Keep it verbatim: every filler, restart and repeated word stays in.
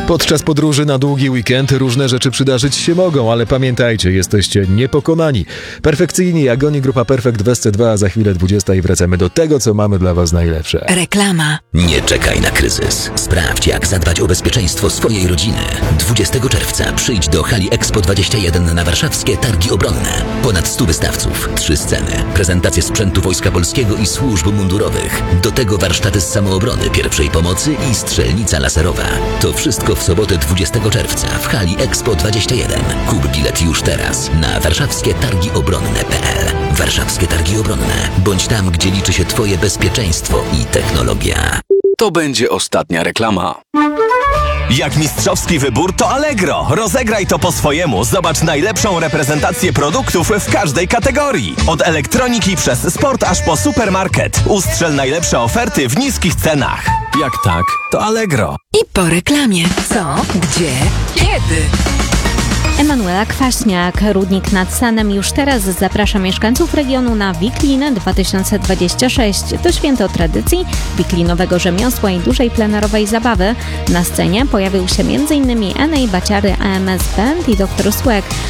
Podczas podróży na długi weekend różne rzeczy przydarzyć się mogą, ale pamiętajcie, jesteście niepokonani. Perfekcyjni jak oni, grupa Perfekt w S C dwa, a za chwilę dwudziesta i wracamy do tego, co mamy dla was najlepsze. Reklama. Nie czekaj na kryzys. Sprawdź, jak zadbać o bezpieczeństwo swojej rodziny. dwudziestego czerwca przyjdź do hali Expo dwadzieścia jeden na warszawskie Targi Obronne. Ponad stu wystawców, trzy sceny, prezentacje sprzętu Wojska Polskiego i służb mundurowych. Do tego warsztaty z samoobrony, pierwszej pomocy i strzelnica laserowa. To wszystko w sobotę dwudziestego czerwca w hali Expo dwadzieścia jeden. Kup bilet już teraz na warszawskie targi obronne kropka p l. Warszawskie Targi Obronne. Bądź tam, gdzie liczy się twoje bezpieczeństwo i technologia. To będzie ostatnia reklama. Jak mistrzowski wybór, to Allegro. Rozegraj to po swojemu. Zobacz najlepszą reprezentację produktów w każdej kategorii. Od elektroniki przez sport aż po supermarket. Ustrzel najlepsze oferty w niskich cenach. Jak tak, to Allegro. I po reklamie. Co? Gdzie? Kiedy? Emanuela Kwaśniak, Rudnik nad Sanem już teraz zaprasza mieszkańców regionu na Wiklin dwa tysiące dwadzieścia sześć. To święto tradycji, wiklinowego rzemiosła i dużej plenerowej zabawy. Na scenie pojawił się m.in. Enej Baciary, A M S Band i doktor Słek.